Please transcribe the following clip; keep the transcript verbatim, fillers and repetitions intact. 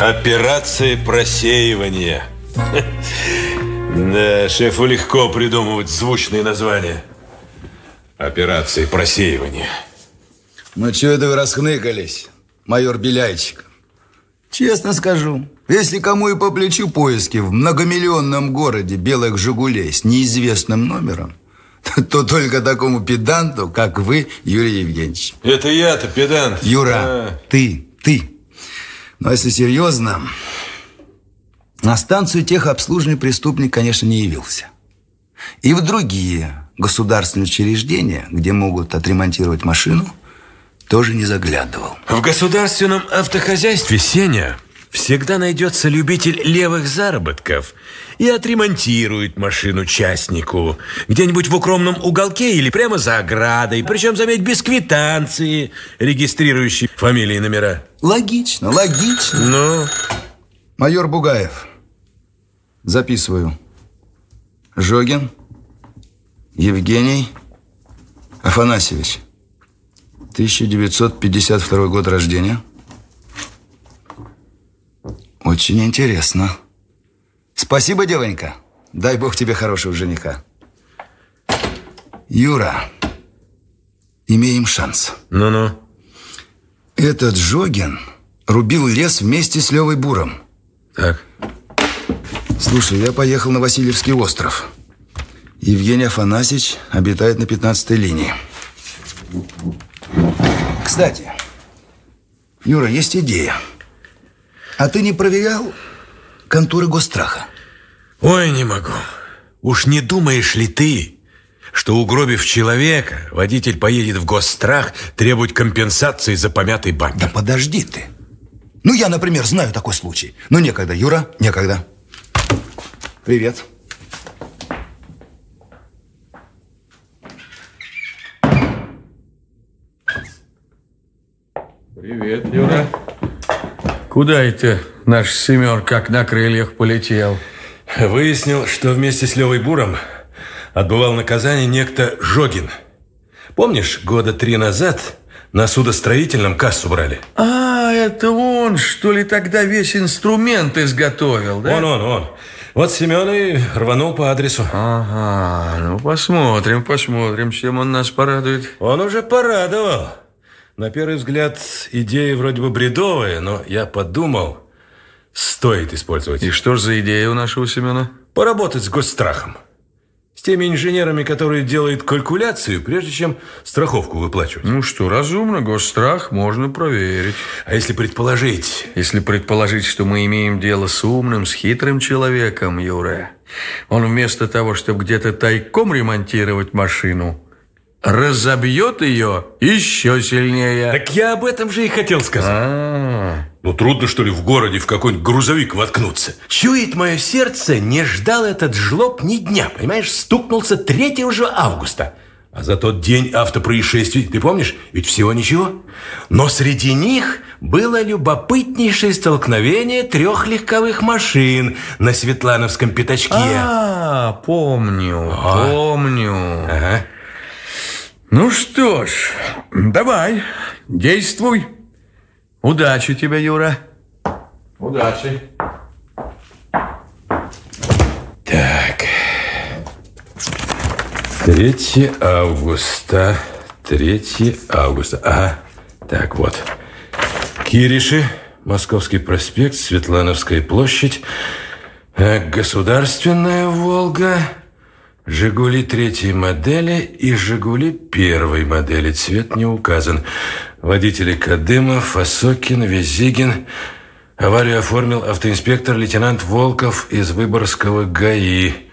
Операция просеивания. Да, шефу легко придумывать звучные названия. Операция просеивания. Ну, что это вы расхныкались, майор Беляйчик? Честно скажу, если кому и по плечу поиски в многомиллионном городе белых «Жигулей» с неизвестным номером, то только такому педанту, как вы, Юрий Евгеньевич. Это я-то педант. Юра, а. ты, ты. Но если серьезно, на станцию техобслуживания преступник, конечно, не явился. И в другие государственные учреждения, где могут отремонтировать машину, тоже не заглядывал. В государственном автохозяйстве, Сеня, всегда найдется любитель левых заработков и отремонтирует машину частнику где-нибудь в укромном уголке или прямо за оградой. Причем, заметь, без квитанции, регистрирующей фамилии и номера. Логично, логично. Ну? Майор Бугаев. Записываю. Жогин Евгений Афанасьевич. тысяча девятьсот пятьдесят второй год рождения. Очень интересно. Спасибо, девонька. Дай бог тебе хорошего жениха. Юра, имеем шанс. Ну-ну. Этот Жогин рубил лес вместе с Левой Буром. Так. Слушай, я поехал на Васильевский остров. Евгений Афанасьевич обитает на пятнадцатой линии. Кстати, Юра, есть идея. А ты не проверял конторы Госстраха? Ой, не могу. Уж не думаешь ли ты, что, угробив человека, водитель поедет в Госстрах требовать компенсации за помятый бампер? Да подожди ты. Ну, я, например, знаю такой случай. Но некогда, Юра, некогда. Привет. Привет, Юра. Куда это наш Семен как на крыльях полетел? Выяснил, что вместе с Левой Буром отбывал наказание некто Жогин. Помнишь, года три назад на судостроительном кассу брали? А, это он, что ли, тогда весь инструмент изготовил, да? Он, он, он. Вот Семен и рванул по адресу. Ага, ну посмотрим, посмотрим, чем он нас порадует. Он уже порадовал. На первый взгляд, идея вроде бы бредовая, но я подумал, стоит использовать. И что ж за идея у нашего Семена? Поработать с Госстрахом. С теми инженерами, которые делают калькуляцию, прежде чем страховку выплачивать. Ну что, разумно, Госстрах можно проверить. А если предположить... Если предположить, что мы имеем дело с умным, с хитрым человеком, Юра, он вместо того, чтобы где-то тайком ремонтировать машину, разобьет ее еще сильнее. Так я об этом же и хотел сказать. А-а-а. Ну, трудно, что ли, в городе в какой-нибудь грузовик воткнуться. Чует мое сердце, не ждал этот жлоб ни дня. Понимаешь, стукнулся третьего же августа. А за тот день автопроисшествий, ты помнишь, ведь всего ничего. Но среди них было любопытнейшее столкновение трех легковых машин на Светлановском пятачке. А, помню, Ага. помню. Ага. Ну что ж, давай, действуй. Удачи тебе, Юра. Удачи. Так. третьего августа. третьего августа. Ага. Так, вот. Кириши, Московский проспект, Светлановская площадь, Государственная Волга, «Жигули» третьей модели и «Жигули» первой модели. Цвет не указан. Водители Кадымов, Осокин, Везигин. Аварию оформил автоинспектор лейтенант Волков из Выборгского ГАИ.